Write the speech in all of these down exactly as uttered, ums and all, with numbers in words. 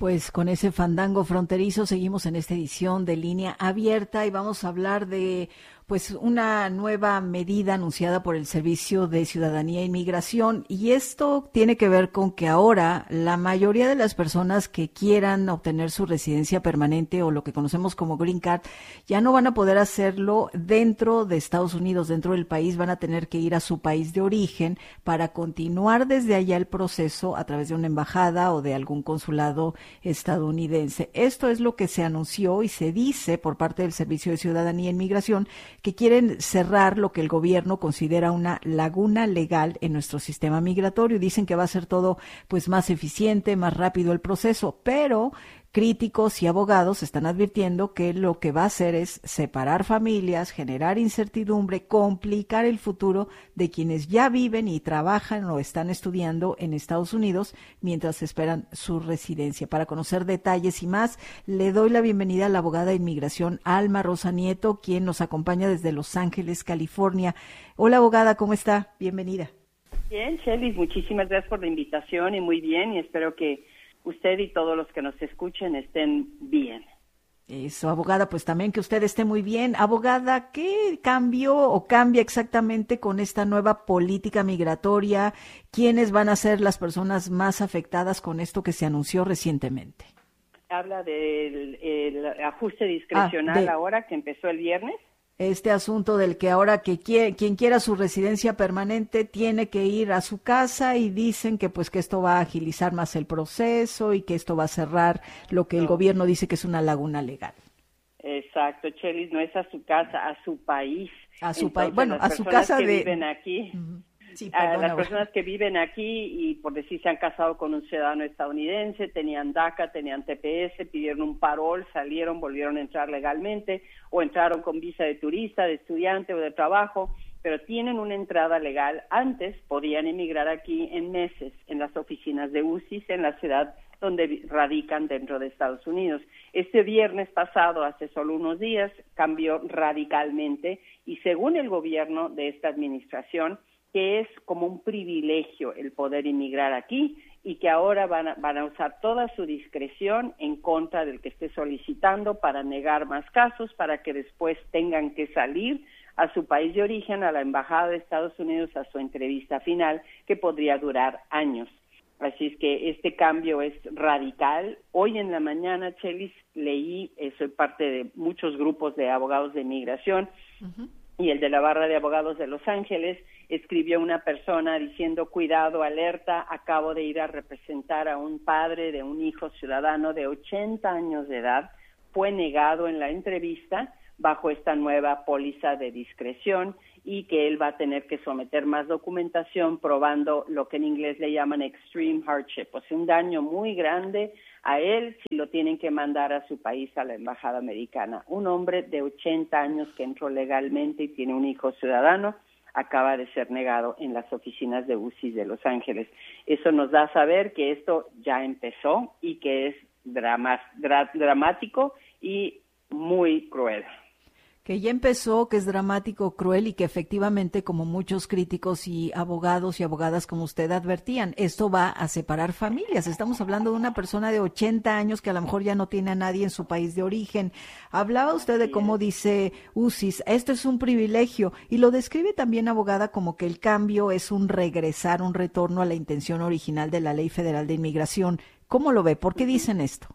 Pues con ese fandango fronterizo seguimos en esta edición de Línea Abierta y vamos a hablar de pues una nueva medida anunciada por el Servicio de Ciudadanía e Inmigración, y esto tiene que ver con que ahora la mayoría de las personas que quieran obtener su residencia permanente o lo que conocemos como Green Card ya no van a poder hacerlo dentro de Estados Unidos, dentro del país, van a tener que ir a su país de origen para continuar desde allá el proceso a través de una embajada o de algún consulado estadounidense. Esto es lo que se anunció y se dice por parte del Servicio de Ciudadanía e Inmigración, que quieren cerrar lo que el gobierno considera una laguna legal en nuestro sistema migratorio. Dicen que va a ser todo pues más eficiente, más rápido el proceso, pero críticos y abogados están advirtiendo que lo que va a hacer es separar familias, generar incertidumbre, complicar el futuro de quienes ya viven y trabajan o están estudiando en Estados Unidos mientras esperan su residencia. Para conocer detalles y más, le doy la bienvenida a la abogada de inmigración Alma Rosa Nieto, quien nos acompaña desde Los Ángeles, California. Hola, abogada, ¿cómo está? Bienvenida. Bien, Shelly, muchísimas gracias por la invitación y muy bien, y espero que usted y todos los que nos escuchen estén bien. Eso, abogada, pues también que usted esté muy bien. Abogada, ¿qué cambió o cambia exactamente con esta nueva política migratoria? ¿Quiénes van a ser las personas más afectadas con esto que se anunció recientemente? Habla del el ajuste discrecional ah, de... ahora que empezó el viernes. Este asunto del que ahora que quiere, quien quiera su residencia permanente tiene que ir a su casa, y dicen que pues que esto va a agilizar más el proceso y que esto va a cerrar lo que el no. gobierno dice que es una laguna legal. Exacto, Chelis, no es a su casa, a su país. A su país, bueno, a su casa que de... viven aquí. Uh-huh. Sí, a las personas que viven aquí y por decir se han casado con un ciudadano estadounidense, tenían DACA, tenían T P S, pidieron un parol, salieron, volvieron a entrar legalmente o entraron con visa de turista, de estudiante o de trabajo, pero tienen una entrada legal. Antes podían emigrar aquí en meses en las oficinas de U C I S en la ciudad donde radican dentro de Estados Unidos. Este viernes pasado, hace solo unos días, cambió radicalmente y según el gobierno de esta administración, que es como un privilegio el poder inmigrar aquí y que ahora van a, van a usar toda su discreción en contra del que esté solicitando para negar más casos, para que después tengan que salir a su país de origen, a la embajada de Estados Unidos, a su entrevista final, que podría durar años. Así es que este cambio es radical. Hoy en la mañana, Chelis, leí, eh, soy parte de muchos grupos de abogados de inmigración, uh-huh. y el de la Barra de Abogados de Los Ángeles, escribió una persona diciendo, cuidado, alerta, acabo de ir a representar a un padre de un hijo ciudadano de ochenta años de edad, fue negado en la entrevista bajo esta nueva póliza de discreción y que él va a tener que someter más documentación probando lo que en inglés le llaman extreme hardship, o sea, un daño muy grande a él si lo tienen que mandar a su país, a la embajada americana. Un hombre de ochenta años que entró legalmente y tiene un hijo ciudadano, acaba de ser negado en las oficinas de U C I S de Los Ángeles. Eso nos da a saber que esto ya empezó y que es drama, dra, dramático y muy cruel. Que ya empezó, que es dramático, cruel y que efectivamente, como muchos críticos y abogados y abogadas como usted advertían, esto va a separar familias. Estamos hablando de una persona de ochenta años que a lo mejor ya no tiene a nadie en su país de origen. Hablaba usted de cómo dice U C I S, esto es un privilegio, y lo describe también, abogada, como que el cambio es un regresar, un retorno a la intención original de la Ley Federal de Inmigración. ¿Cómo lo ve? ¿Por qué dicen esto?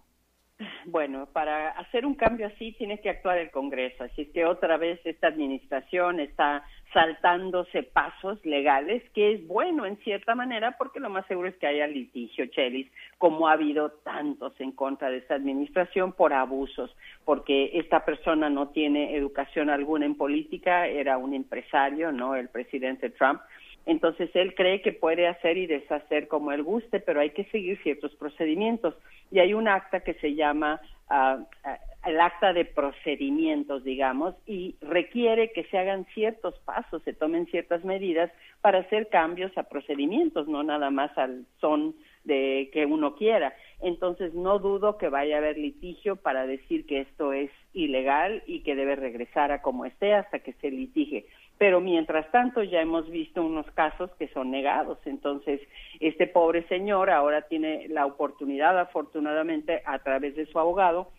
Bueno, para hacer un cambio así tiene que actuar el Congreso, así es que otra vez esta administración está saltándose pasos legales, que es bueno en cierta manera porque lo más seguro es que haya litigio, Chelis, como ha habido tantos en contra de esta administración por abusos, porque esta persona no tiene educación alguna en política, era un empresario, ¿no?, el presidente Trump. Entonces, él cree que puede hacer y deshacer como él guste, pero hay que seguir ciertos procedimientos. Y hay un acta que se llama uh, uh, el acta de procedimientos, digamos, y requiere que se hagan ciertos pasos, se tomen ciertas medidas para hacer cambios a procedimientos, no nada más al son de que uno quiera. Entonces, no dudo que vaya a haber litigio para decir que esto es ilegal y que debe regresar a como esté hasta que se litigue. pero mientras tanto ya hemos visto unos casos que son negados. Entonces, este pobre señor ahora tiene la oportunidad, afortunadamente, a través de su abogado,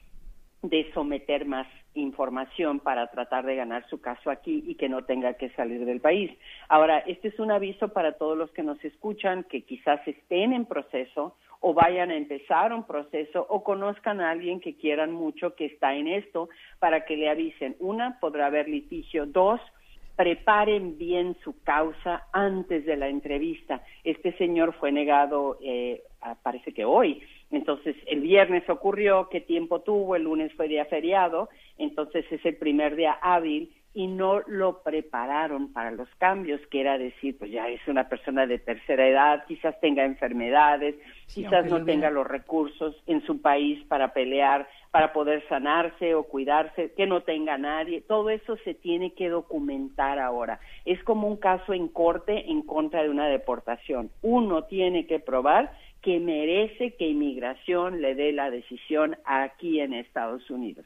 de someter más información para tratar de ganar su caso aquí y que no tenga que salir del país. Ahora, este es un aviso para todos los que nos escuchan, que quizás estén en proceso o vayan a empezar un proceso o conozcan a alguien que quieran mucho que está en esto, para que le avisen. Una, podrá haber litigio. Dos, preparen bien su causa antes de la entrevista. Este señor fue negado, eh, parece que hoy. Entonces, el viernes ocurrió, ¿qué tiempo tuvo? El lunes fue día feriado, entonces es el primer día hábil y no lo prepararon para los cambios, que era decir, pues ya es una persona de tercera edad, quizás tenga enfermedades, sí, quizás no tenga los recursos en su país para pelear, para poder sanarse o cuidarse, que no tenga nadie. Todo eso se tiene que documentar ahora. Es como un caso en corte en contra de una deportación. Uno tiene que probar que merece que inmigración le dé la decisión aquí en Estados Unidos.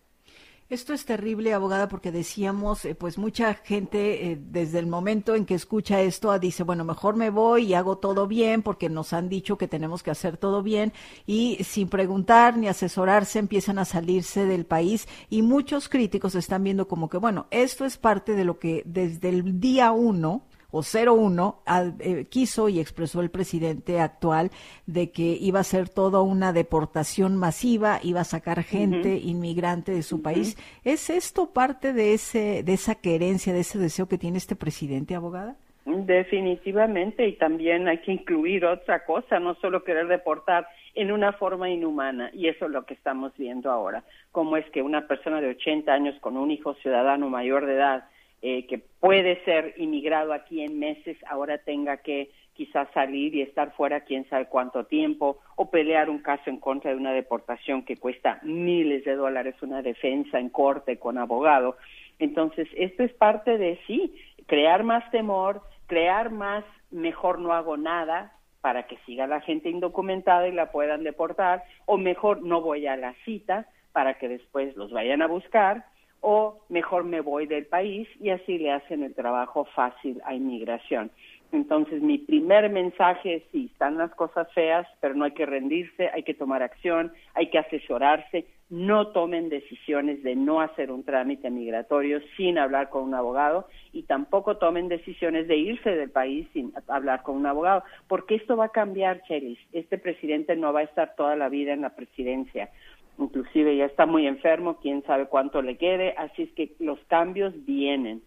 Esto es terrible, abogada, porque decíamos, eh, pues mucha gente eh, desde el momento en que escucha esto dice, bueno, mejor me voy y hago todo bien porque nos han dicho que tenemos que hacer todo bien, y sin preguntar ni asesorarse empiezan a salirse del país, y muchos críticos están viendo como que, bueno, esto es parte de lo que desde el día uno o cero uno eh, quiso y expresó el presidente actual, de que iba a ser toda una deportación masiva, iba a sacar gente uh-huh. inmigrante de su uh-huh. país. ¿Es esto parte de ese de esa querencia, de ese deseo que tiene este presidente, abogada? Definitivamente, y también hay que incluir otra cosa, no solo querer deportar en una forma inhumana, y eso es lo que estamos viendo ahora, cómo es que una persona de ochenta años con un hijo ciudadano mayor de edad, Eh, que puede ser inmigrado aquí en meses, ahora tenga que quizás salir y estar fuera quién sabe cuánto tiempo, o pelear un caso en contra de una deportación que cuesta miles de dólares, una defensa en corte con abogado. Entonces, esto es parte de, sí, crear más temor, crear más mejor no hago nada para que siga la gente indocumentada y la puedan deportar, o mejor no voy a la cita para que después los vayan a buscar, o mejor me voy del país, y así le hacen el trabajo fácil a inmigración. Entonces, mi primer mensaje es, sí, están las cosas feas, pero no hay que rendirse, hay que tomar acción, hay que asesorarse, no tomen decisiones de no hacer un trámite migratorio sin hablar con un abogado, y tampoco tomen decisiones de irse del país sin hablar con un abogado, porque esto va a cambiar, Chelis. Este presidente no va a estar toda la vida en la presidencia. Inclusive ya está muy enfermo, quién sabe cuánto le quede, así es que los cambios vienen.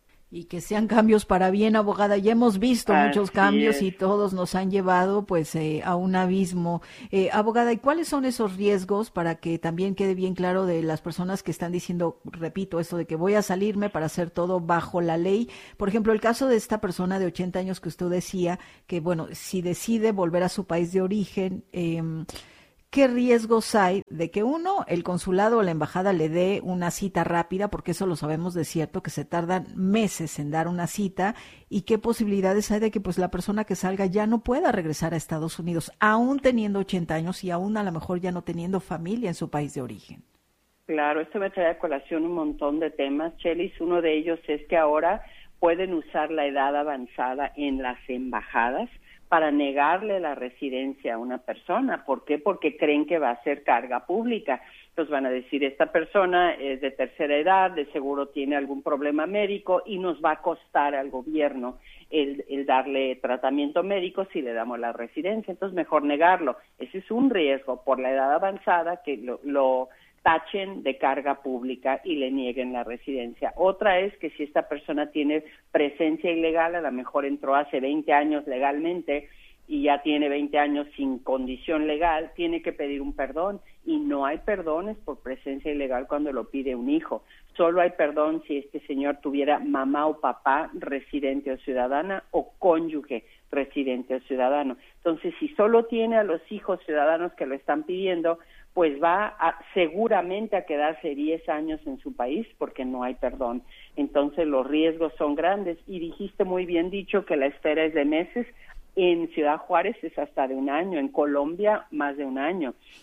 Y que sean cambios para bien, abogada. Ya hemos visto así muchos cambios es. Y todos nos han llevado pues eh, a un abismo. Eh, abogada, ¿y cuáles son esos riesgos, para que también quede bien claro de las personas que están diciendo, repito, esto de que voy a salirme para hacer todo bajo la ley? Por ejemplo, el caso de esta persona de ochenta años que usted decía, que bueno, si decide volver a su país de origen, eh, ¿qué riesgos hay de que uno, el consulado o la embajada le dé una cita rápida, porque eso lo sabemos de cierto, que se tardan meses en dar una cita, y qué posibilidades hay de que pues la persona que salga ya no pueda regresar a Estados Unidos, aún teniendo ochenta años y aún a lo mejor ya no teniendo familia en su país de origen? Claro, esto me trae a colación un montón de temas, Chelis. Uno de ellos es que ahora pueden usar la edad avanzada en las embajadas para negarle la residencia a una persona. ¿Por qué? Porque creen que va a ser carga pública. Entonces van a decir, esta persona es de tercera edad, de seguro tiene algún problema médico y nos va a costar al gobierno el, el darle tratamiento médico si le damos la residencia. Entonces mejor negarlo. Ese es un riesgo por la edad avanzada, que lo, lo tachen de carga pública y le nieguen la residencia. Otra es que si esta persona tiene presencia ilegal, a lo mejor entró hace veinte años legalmente y ya tiene veinte años sin condición legal, tiene que pedir un perdón, y no hay perdones por presencia ilegal cuando lo pide un hijo. Solo hay perdón si este señor tuviera mamá o papá residente o ciudadana, o cónyuge residente o ciudadano. Entonces, si solo tiene a los hijos ciudadanos que lo están pidiendo, pues va a, seguramente a quedarse diez años en su país, porque no hay perdón. Entonces los riesgos son grandes, y dijiste muy bien dicho que la espera es de meses. En Ciudad Juárez es hasta de un año, en Colombia más de un año.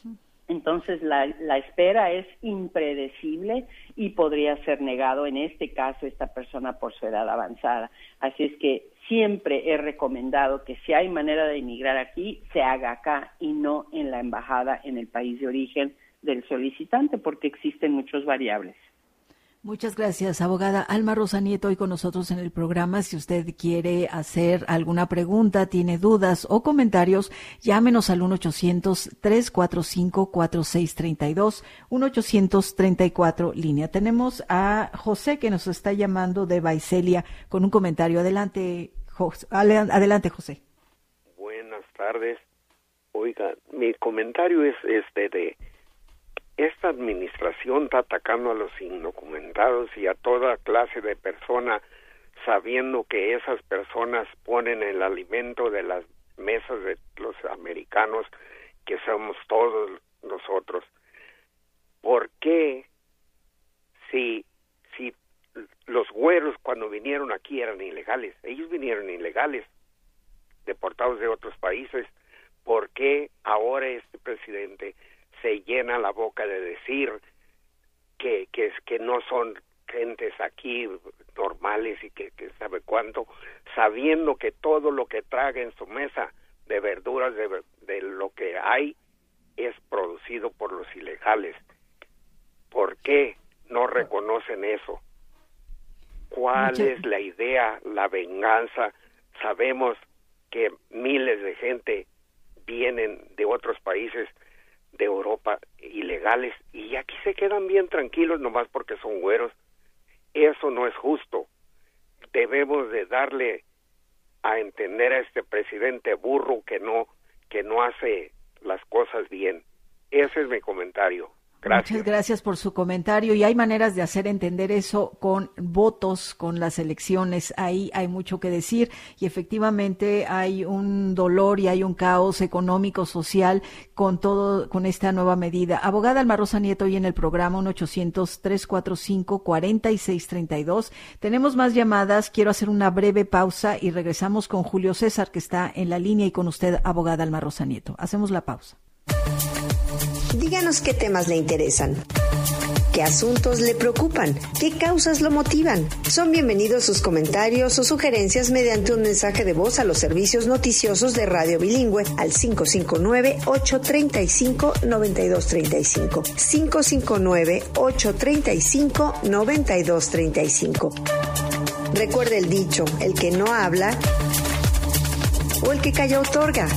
Entonces, la, la espera es impredecible y podría ser negado, en este caso, esta persona por su edad avanzada. Así es que siempre he recomendado que si hay manera de inmigrar aquí, se haga acá y no en la embajada en el país de origen del solicitante, porque existen muchas variables. Muchas gracias, abogada Alma Rosa Nieto, hoy con nosotros en el programa. Si usted quiere hacer alguna pregunta, tiene dudas o comentarios, llámenos al uno ochocientos, tres cuatro cinco, cuatro seis tres dos, uno ochocientos treinta y cuatro línea. Tenemos a José que nos está llamando de Vaiselia con un comentario. Adelante, José. Adelante, José. Buenas tardes. Oiga, mi comentario es este de... Esta administración está atacando a los indocumentados y a toda clase de personas, sabiendo que esas personas ponen el alimento de las mesas de los americanos, que somos todos nosotros. ¿Por qué si, si los güeros cuando vinieron aquí eran ilegales? Ellos vinieron ilegales, deportados de otros países. ¿Por qué ahora este presidente se llena la boca de decir que que, que no son gentes aquí normales y que, que sabe cuánto, sabiendo que todo lo que traga en su mesa de verduras, de, de lo que hay, es producido por los ilegales? ¿Por qué no reconocen eso? ¿Cuál Muchas... es la idea, la venganza? Sabemos que miles de gente vienen de otros países de Europa ilegales y aquí se quedan bien tranquilos nomás porque son güeros. Eso no es justo. Debemos de darle a entender a este presidente burro que no que no hace las cosas bien. Ese es mi comentario. Gracias. Muchas gracias por su comentario, y hay maneras de hacer entender eso con votos, con las elecciones. Ahí hay mucho que decir y efectivamente hay un dolor y hay un caos económico, social con todo, con esta nueva medida. Abogada Alma Rosa Nieto, hoy en el programa uno ochocientos, tres cuatro cinco, cuatro seis tres dos. Tenemos más llamadas, quiero hacer una breve pausa y regresamos con Julio César, que está en la línea, y con usted, abogada Alma Rosa Nieto. Hacemos la pausa. Díganos qué temas le interesan, qué asuntos le preocupan, qué causas lo motivan. Son bienvenidos sus comentarios o sugerencias mediante un mensaje de voz a los servicios noticiosos de Radio Bilingüe al cinco cinco nueve, ocho tres cinco, nueve dos tres cinco, cinco cinco nueve, ocho tres cinco, nueve dos tres cinco. Recuerde el dicho, el que no habla o el que calla otorga.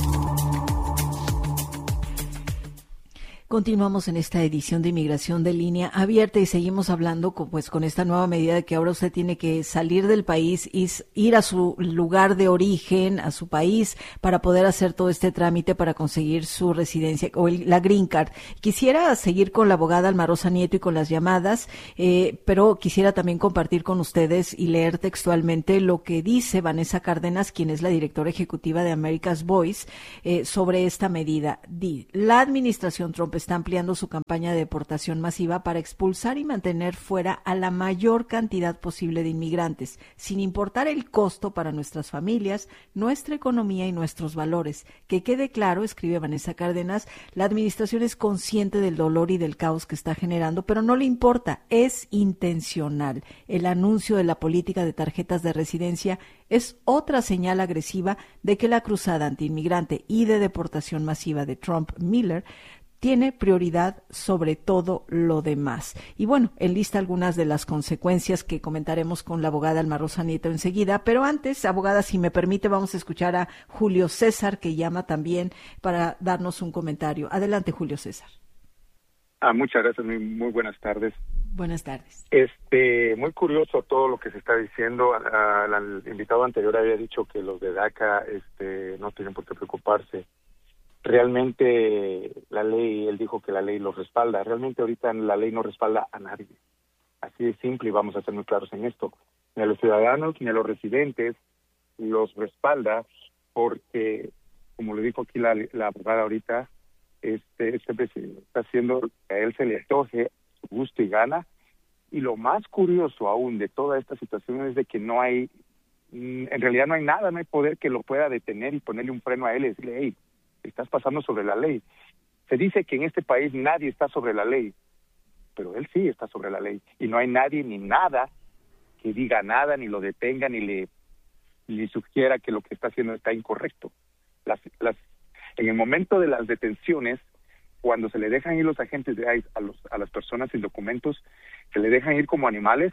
Continuamos en esta edición de Inmigración de Línea Abierta y seguimos hablando con, pues, con esta nueva medida de que ahora usted tiene que salir del país y ir a su lugar de origen, a su país, para poder hacer todo este trámite para conseguir su residencia o el, la Green Card. Quisiera seguir con la abogada Alma Rosa Nieto y con las llamadas, eh, pero quisiera también compartir con ustedes y leer textualmente lo que dice Vanessa Cárdenas, quien es la directora ejecutiva de America's Voice, eh, sobre esta medida. Di, la administración Trump está ampliando su campaña de deportación masiva para expulsar y mantener fuera a la mayor cantidad posible de inmigrantes, sin importar el costo para nuestras familias, nuestra economía y nuestros valores. Que quede claro, escribe Vanessa Cárdenas, la administración es consciente del dolor y del caos que está generando, pero no le importa, es intencional. El anuncio de la política de tarjetas de residencia es otra señal agresiva de que la cruzada antiinmigrante y de deportación masiva de Trump-Miller tiene prioridad sobre todo lo demás. Y bueno, enlista algunas de las consecuencias que comentaremos con la abogada Alma Rosa Nieto enseguida, pero antes, abogada, si me permite, vamos a escuchar a Julio César, que llama también para darnos un comentario. Adelante, Julio César. Ah, muchas gracias, muy, muy buenas tardes. Buenas tardes. Este, muy curioso todo lo que se está diciendo. Ah, el invitado anterior había dicho que los de DACA este, no tienen por qué preocuparse. Realmente la ley, él dijo que la ley los respalda. Realmente ahorita la ley no respalda a nadie. Así de simple, y vamos a ser muy claros en esto. Ni a los ciudadanos ni a los residentes los respalda porque, como le dijo aquí la, la abogada ahorita, este, este presidente está haciendo que a él se le antoje su gusto y gana. Y lo más curioso aún de toda esta situación es de que no hay, en realidad no hay nada, no hay poder que lo pueda detener y ponerle un freno a él y decirle, hey, estás pasando sobre la ley. Se dice que en este país nadie está sobre la ley, pero él sí está sobre la ley. Y no hay nadie ni nada que diga nada, ni lo detenga, ni le, ni sugiera que lo que está haciendo está incorrecto. Las, las, en el momento de las detenciones, cuando se le dejan ir los agentes de ICE a, los, a las personas sin documentos, se le dejan ir como animales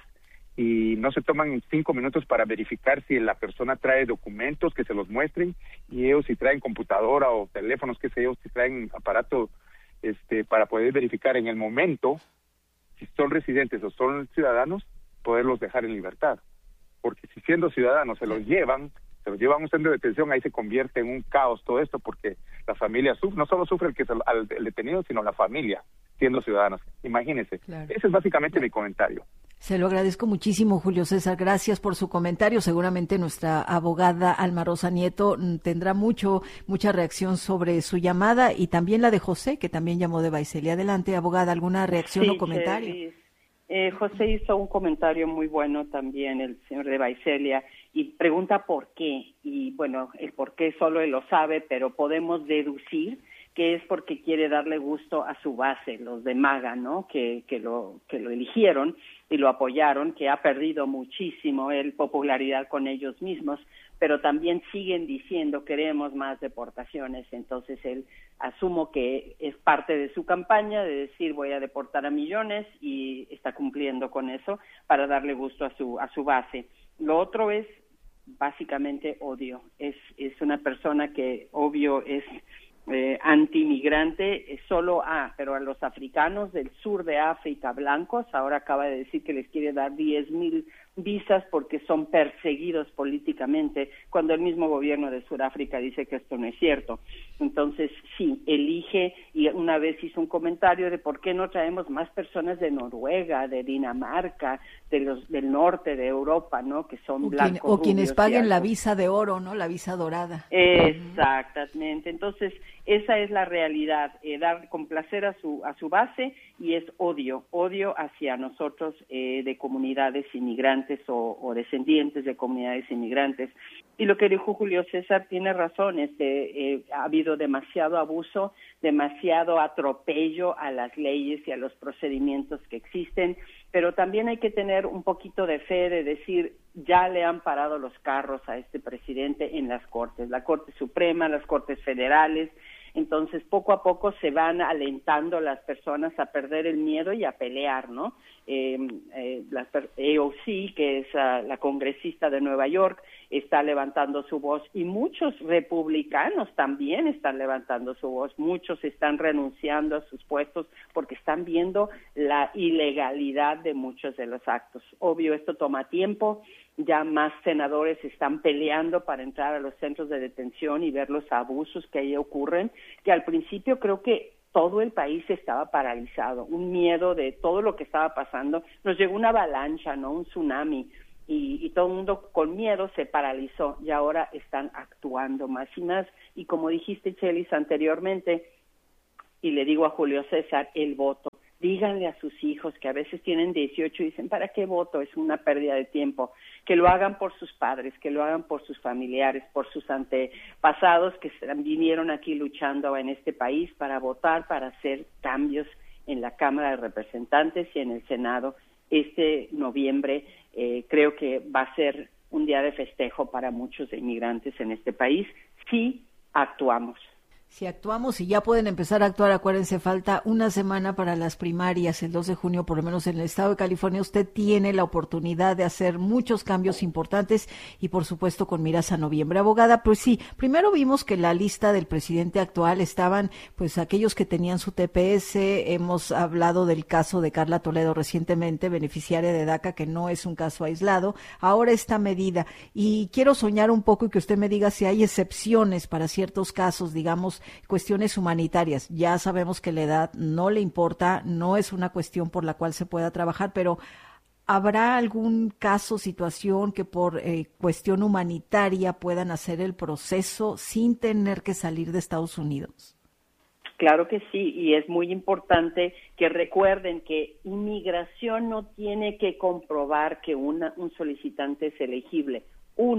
y no se toman cinco minutos para verificar si la persona trae documentos, que se los muestren, y ellos si traen computadora o teléfonos, que sé yo, si traen aparato este, para poder verificar en el momento si son residentes o son ciudadanos, poderlos dejar en libertad. Porque si siendo ciudadanos se los llevan, se los llevan a un centro de detención, ahí se convierte en un caos todo esto, porque la familia sufre, no solo sufre el que es el, el detenido, sino la familia, siendo ciudadanos. Imagínense. Claro. Ese es básicamente mi comentario. Se lo agradezco muchísimo, Julio César. Gracias por su comentario. Seguramente nuestra abogada Alma Rosa Nieto tendrá mucho, mucha reacción sobre su llamada, y también la de José, que también llamó de Baicelia. Adelante, abogada, ¿alguna reacción sí, o comentario? Sí. Eh, José hizo un comentario muy bueno también, el señor de Baicelia, y pregunta por qué. Y bueno, el por qué solo él lo sabe, pero podemos deducir que es porque quiere darle gusto a su base, los de MAGA, ¿no? Que, que lo que lo eligieron y lo apoyaron, que ha perdido muchísimo él popularidad con ellos mismos, pero también siguen diciendo queremos más deportaciones. Entonces él, asumo que es parte de su campaña de decir voy a deportar a millones, y está cumpliendo con eso para darle gusto a su a su base. Lo otro es básicamente odio. Es es una persona que obvio es Eh, anti-migrante, eh, solo a, pero a los africanos del sur de África blancos, ahora acaba de decir que les quiere dar diez mil visas porque son perseguidos políticamente, cuando el mismo gobierno de Sudáfrica dice que esto no es cierto. Entonces, sí, elige, y una vez hizo un comentario de por qué no traemos más personas de Noruega, de Dinamarca, de los del norte de Europa, ¿no? Que son o blancos, quien, o quienes paguen la altos. visa de oro, ¿no? La visa dorada. Exactamente. Entonces, esa es la realidad, eh, dar complacer a su a su base, y es odio, odio hacia nosotros eh, de comunidades inmigrantes o, o descendientes de comunidades inmigrantes. Y lo que dijo Julio César tiene razón, este, eh, ha habido demasiado abuso, demasiado atropello a las leyes y a los procedimientos que existen, pero también hay que tener un poquito de fe de decir, ya le han parado los carros a este presidente en las Cortes, la Corte Suprema, las Cortes Federales. Entonces, poco a poco se van alentando las personas a perder el miedo y a pelear, ¿no? Eh, eh, la A O C, que es uh, la congresista de Nueva York, está levantando su voz, y muchos republicanos también están levantando su voz. Muchos están renunciando a sus puestos porque están viendo la ilegalidad de muchos de los actos. Obvio, esto toma tiempo. Ya más senadores están peleando para entrar a los centros de detención y ver los abusos que ahí ocurren, que al principio creo que todo el país estaba paralizado, un miedo de todo lo que estaba pasando. Nos llegó una avalancha, ¿no? Un tsunami, y, y todo el mundo con miedo se paralizó, y ahora están actuando más y más. Y como dijiste, Chelis, anteriormente, y le digo a Julio César, el voto. Díganle a sus hijos que a veces tienen dieciocho y dicen, ¿para qué voto? Es una pérdida de tiempo. Que lo hagan por sus padres, que lo hagan por sus familiares, por sus antepasados que vinieron aquí luchando en este país para votar, para hacer cambios en la Cámara de Representantes y en el Senado. Este noviembre eh, creo que va a ser un día de festejo para muchos inmigrantes en este país si actuamos. Si actuamos, y ya pueden empezar a actuar, acuérdense, falta una semana para las primarias, el dos de junio, por lo menos en el estado de California. Usted tiene la oportunidad de hacer muchos cambios importantes, y por supuesto con miras a noviembre. Abogada, pues sí, primero vimos que la lista del presidente actual estaban pues aquellos que tenían su T P S. Hemos hablado del caso de Carla Toledo recientemente, beneficiaria de DACA, que no es un caso aislado. Ahora esta medida, y quiero soñar un poco y que usted me diga si hay excepciones para ciertos casos, digamos, cuestiones humanitarias. Ya sabemos que la edad no le importa, no es una cuestión por la cual se pueda trabajar, pero ¿habrá algún caso, situación que por eh, cuestión humanitaria puedan hacer el proceso sin tener que salir de Estados Unidos? Claro que sí, y es muy importante que recuerden que inmigración no tiene que comprobar que una, un solicitante es elegible. Uno,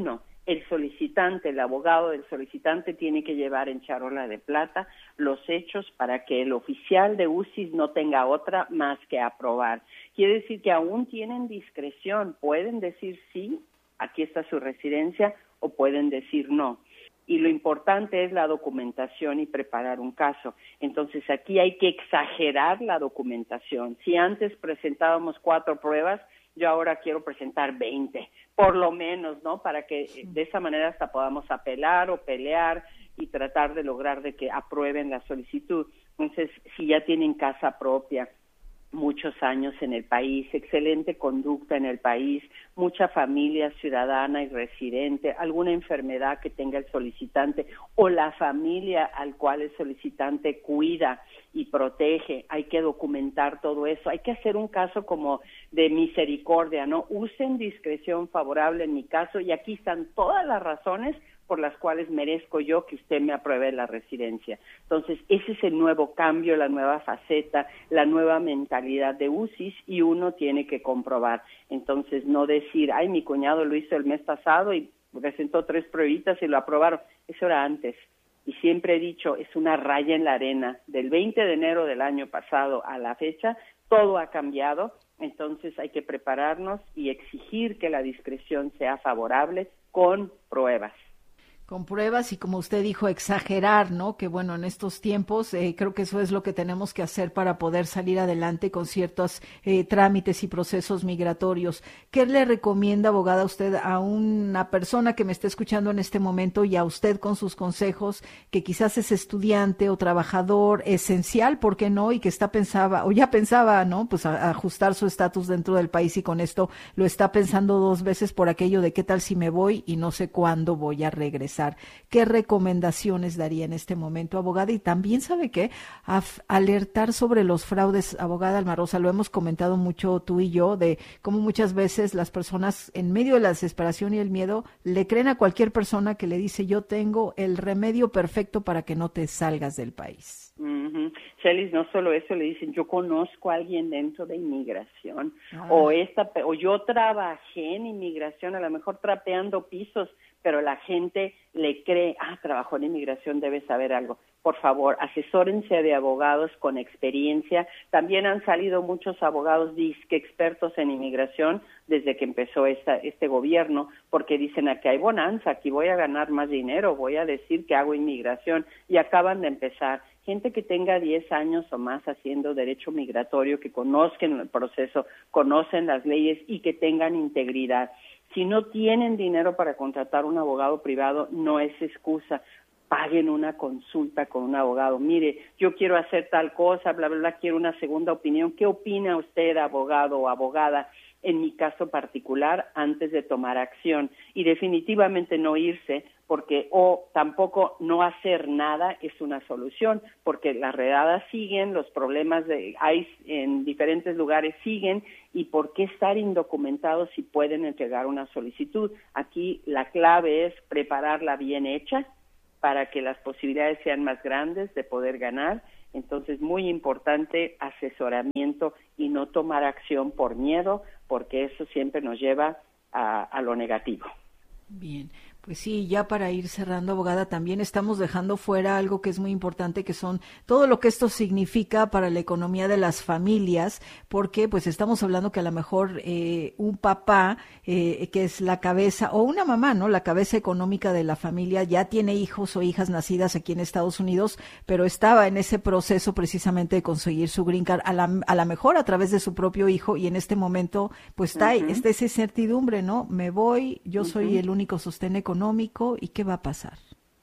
el solicitante, el abogado del solicitante tiene que llevar en charola de plata los hechos para que el oficial de U C I S no tenga otra más que aprobar. Quiere decir que aún tienen discreción, pueden decir sí, aquí está su residencia, o pueden decir no. Y lo importante es la documentación y preparar un caso. Entonces aquí hay que exagerar la documentación. Si antes presentábamos cuatro pruebas, yo ahora quiero presentar veinte, por lo menos, ¿no? Para que de esa manera hasta podamos apelar o pelear y tratar de lograr de que aprueben la solicitud. Entonces, si ya tienen casa propia, muchos años en el país, excelente conducta en el país, mucha familia ciudadana y residente, alguna enfermedad que tenga el solicitante o la familia al cual el solicitante cuida y protege, hay que documentar todo eso, hay que hacer un caso como de misericordia, ¿no? Usen discreción favorable en mi caso y aquí están todas las razones por las cuales merezco yo que usted me apruebe la residencia. Entonces, ese es el nuevo cambio, la nueva faceta, la nueva mentalidad de U C I S y uno tiene que comprobar. Entonces, no decir, ay, mi cuñado lo hizo el mes pasado y presentó tres pruebitas y lo aprobaron. Eso era antes. Y siempre he dicho, es una raya en la arena. Del veinte de enero del año pasado a la fecha, todo ha cambiado. Entonces, hay que prepararnos y exigir que la discreción sea favorable con pruebas. Con pruebas y, como usted dijo, exagerar, ¿no? Que bueno, en estos tiempos eh, creo que eso es lo que tenemos que hacer para poder salir adelante con ciertos eh, trámites y procesos migratorios. ¿Qué le recomienda, abogada, usted a una persona que me esté escuchando en este momento y a usted con sus consejos, que quizás es estudiante o trabajador esencial, ¿por qué no? Y que está pensaba, o ya pensaba, ¿no? Pues a, a ajustar su estatus dentro del país y con esto lo está pensando dos veces por aquello de qué tal si me voy y no sé cuándo voy a regresar. ¿Qué recomendaciones daría en este momento, abogada? Y también, ¿sabe qué? Af- alertar sobre los fraudes, abogada Alma Rosa, lo hemos comentado mucho tú y yo, de cómo muchas veces las personas, en medio de la desesperación y el miedo, le creen a cualquier persona que le dice, yo tengo el remedio perfecto para que no te salgas del país. Uh-huh. Chelis, no solo eso, le dicen, yo conozco a alguien dentro de inmigración, ah. o esta, o yo trabajé en inmigración, a lo mejor trapeando pisos, pero la gente le cree, ah, trabajó en inmigración, debe saber algo. Por favor, asesórense de abogados con experiencia. También han salido muchos abogados disque expertos en inmigración desde que empezó esta, este gobierno, porque dicen, aquí hay bonanza, aquí voy a ganar más dinero, voy a decir que hago inmigración, y acaban de empezar. Gente que tenga diez años o más haciendo derecho migratorio, que conozcan el proceso, conocen las leyes y que tengan integridad. Si no tienen dinero para contratar un abogado privado, no es excusa. Paguen una consulta con un abogado. Mire, yo quiero hacer tal cosa, bla, bla, bla, quiero una segunda opinión. ¿Qué opina usted, abogado o abogada, en mi caso particular, antes de tomar acción? Y definitivamente no irse, porque o tampoco no hacer nada es una solución, porque las redadas siguen, los problemas de ICE en diferentes lugares siguen, y por qué estar indocumentados si pueden entregar una solicitud. Aquí la clave es prepararla bien hecha para que las posibilidades sean más grandes de poder ganar. Entonces, muy importante asesoramiento y no tomar acción por miedo, porque eso siempre nos lleva a, a lo negativo. Bien. Pues sí, ya para ir cerrando, abogada, también estamos dejando fuera algo que es muy importante, que son todo lo que esto significa para la economía de las familias, porque pues estamos hablando que a lo mejor eh, un papá, eh, que es la cabeza, o una mamá, ¿no? La cabeza económica de la familia, ya tiene hijos o hijas nacidas aquí en Estados Unidos, pero estaba en ese proceso precisamente de conseguir su green card, a la, a la mejor a través de su propio hijo, y en este momento pues está, uh-huh. está esa incertidumbre, ¿no? Me voy, yo uh-huh. soy el único sostén económico, ¿y qué va a pasar?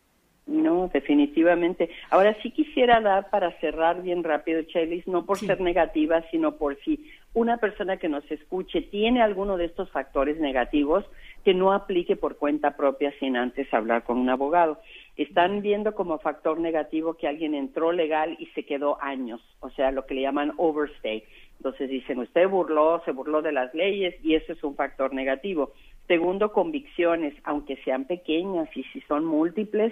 No, definitivamente. Ahora sí quisiera dar, para cerrar bien rápido, Chelis, no por sí. ser negativa, sino por si una persona que nos escuche tiene alguno de estos factores negativos, que no aplique por cuenta propia sin antes hablar con un abogado. Están viendo como factor negativo que alguien entró legal y se quedó años, o sea, lo que le llaman overstay. Entonces dicen, usted burló, se burló de las leyes, y eso es un factor negativo. Segundo, convicciones, aunque sean pequeñas, y si son múltiples,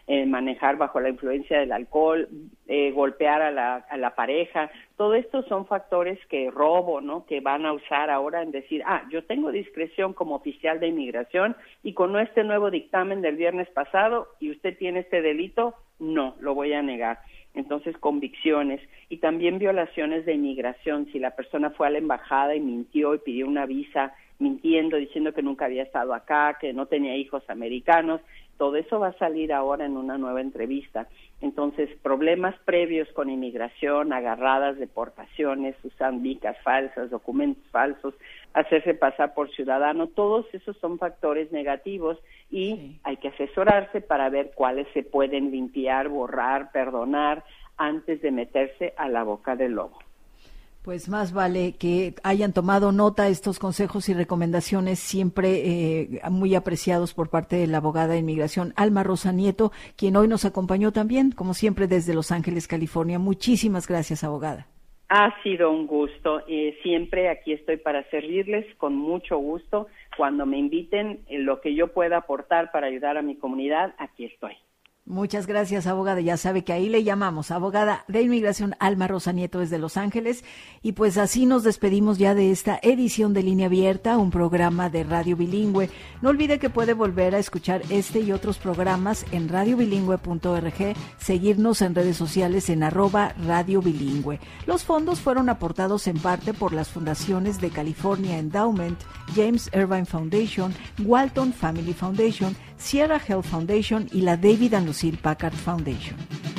eh, manejar bajo la influencia del alcohol, eh, golpear a la, a la pareja. Todo esto son factores que robo, ¿no? Que van a usar ahora en decir, ah, yo tengo discreción como oficial de inmigración y con este nuevo dictamen del viernes pasado y usted tiene este delito, no, lo voy a negar. Entonces, convicciones y también violaciones de inmigración. Si la persona fue a la embajada y mintió y pidió una visa mintiendo, diciendo que nunca había estado acá, que no tenía hijos americanos, todo eso va a salir ahora en una nueva entrevista. Entonces, problemas previos con inmigración, agarradas, deportaciones, usan vicas falsas, documentos falsos, hacerse pasar por ciudadano, todos esos son factores negativos y sí. hay que asesorarse para ver cuáles se pueden limpiar, borrar, perdonar antes de meterse a la boca del lobo. Pues más vale que hayan tomado nota estos consejos y recomendaciones siempre eh, muy apreciados por parte de la abogada de inmigración Alma Rosa Nieto, quien hoy nos acompañó también, como siempre, desde Los Ángeles, California. Muchísimas gracias, abogada. Ha sido un gusto. Eh, siempre aquí estoy para servirles con mucho gusto. Cuando me inviten, en lo que yo pueda aportar para ayudar a mi comunidad, aquí estoy. Muchas gracias, abogada. Ya sabe que ahí le llamamos, abogada de inmigración Alma Rosa Nieto desde Los Ángeles. Y pues así nos despedimos ya de esta edición de Línea Abierta, un programa de Radio Bilingüe. No olvide que puede volver a escuchar este y otros programas en radio bilingüe punto org, seguirnos en redes sociales en arroba Radio Bilingüe. Los fondos fueron aportados en parte por las fundaciones de California Endowment, James Irvine Foundation, Walton Family Foundation, Sierra Health Foundation y la David and Lucille Packard Foundation.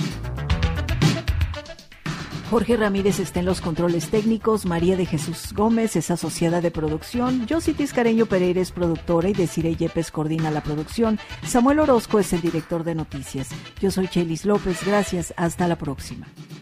Jorge Ramírez está en los controles técnicos, María de Jesús Gómez es asociada de producción, Josie Tiscareño Pereira es productora y Desiree Yepes coordina la producción, Samuel Orozco es el director de noticias. Yo soy Chelis López, gracias, hasta la próxima.